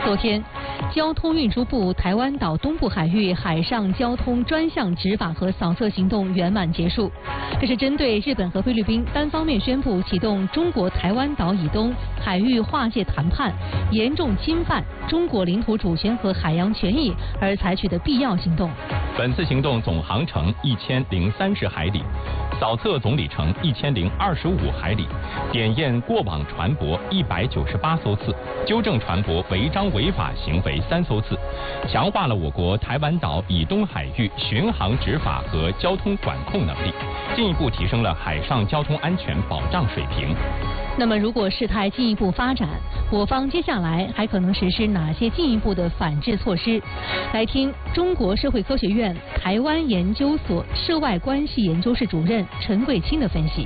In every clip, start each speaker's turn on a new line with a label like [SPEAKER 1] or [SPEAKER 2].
[SPEAKER 1] 昨天，交通运输部台湾岛东部海域海上交通专项执法和扫测行动圆满结束。这是针对日本和菲律宾单方面宣布启动中国台湾岛以东海域划界谈判，严重侵犯中国领土主权和海洋权益而采取的必要行动。
[SPEAKER 2] 本次行动总航程1030海里，扫测总里程1025海里，检验过往船舶198艘次，纠正船舶违章违法行为3艘次，强化了我国台湾岛以东海域巡航执法和交通管控能力，进一步提升了海上交通安全保障水平。
[SPEAKER 1] 那么，如果事态进一步发展，我方接下来还可能实施哪些进一步的反制措施？来听中国社会科学院台湾研究所涉外关系研究室主任陈贵清的分析。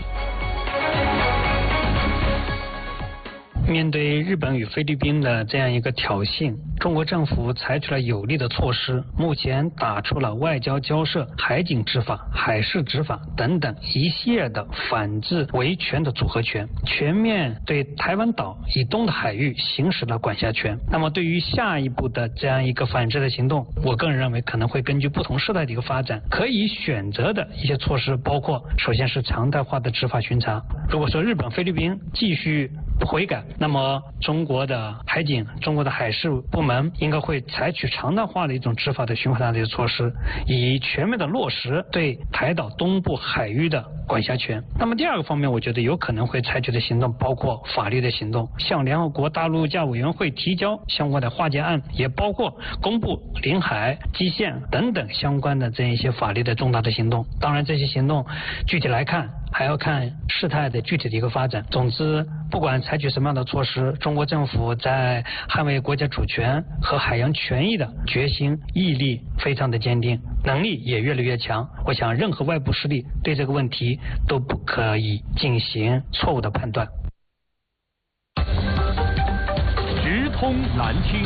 [SPEAKER 3] 面对日本与菲律宾的这样一个挑衅，中国政府采取了有力的措施，目前打出了外交交涉、海警执法、海事执法等等一系列的反制维权的组合拳，全面对台湾岛以东的海域行使了管辖权。那么对于下一步的这样一个反制的行动，我个人认为可能会根据不同事态的一个发展，可以选择的一些措施包括，首先是常态化的执法巡查。如果说日本、菲律宾继续悔改，那么中国的海警、中国的海事部门应该会采取常态化的一种执法的巡查的措施，以全面的落实对台岛东部海域的管辖权。那么第二个方面，我觉得有可能会采取的行动包括法律的行动，向联合国大陆架委员会提交相关的划界案，也包括公布领海、基线等等相关的这一些法律的重大的行动。当然，这些行动具体来看，还要看事态的具体的一个发展。总之，不管采取什么样的措施，中国政府在捍卫国家主权和海洋权益的决心毅力非常的坚定，能力也越来越强。我想任何外部势力对这个问题都不可以进行错误的判断。
[SPEAKER 2] 直通南京。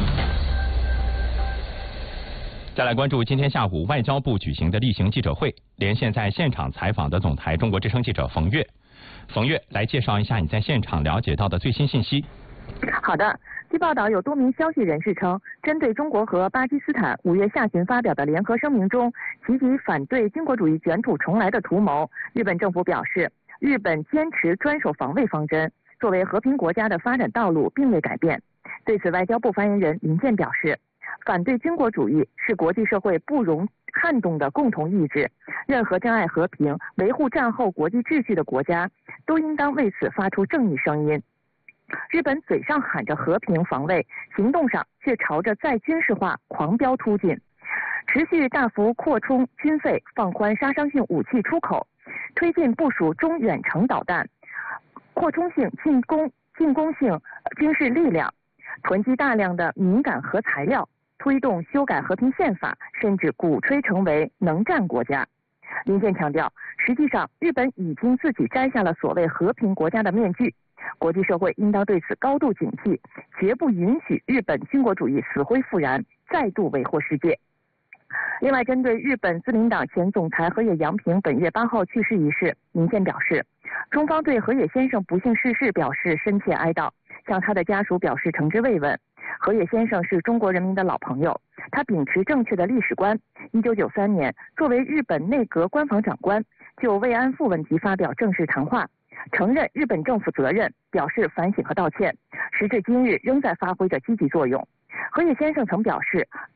[SPEAKER 2] 再来关注今天下午外交部举行的例行记者会，连线在现场采访的总台中国之声记者冯月。冯月，来介绍一下你在现场了解到的最新信息。
[SPEAKER 4] 好的，据报道，有多名消息人士称，针对中国和巴基斯坦5月下旬发表的联合声明中提及反对军国主义卷土重来的图谋，日本政府表示，日本坚持专守防卫方针，作为和平国家的发展道路并未改变。对此，外交部发言人林健表示，反对军国主义是国际社会不容撼动的共同意志，任何珍爱和平、维护战后国际秩序的国家都应当为此发出正义声音。日本嘴上喊着和平防卫，行动上却朝着再军事化狂飙突进，持续大幅扩充军费，放宽杀伤性武器出口，推进部署中远程导弹，扩充性进攻性军事力量，囤积大量的敏感核材料，推动修改和平宪法，甚至鼓吹成为能战国家。林健强调，实际上日本已经自己摘下了所谓和平国家的面具，国际社会应当对此高度警惕，绝不允许日本军国主义死灰复燃，再度为祸世界。另外，针对日本自民党前总裁河野洋平本月8号去世一事，林健表示，中方对河野先生不幸逝世表示深切哀悼，向他的家属表示诚挚慰问。河野先生是中国人民的老朋友，他秉持正确的历史观。1993年，作为日本内阁官房长官，就慰安妇问题发表正式谈话，承认日本政府责任，表示反省和道歉，时至今日仍在发挥着积极作用。河野先生曾表示，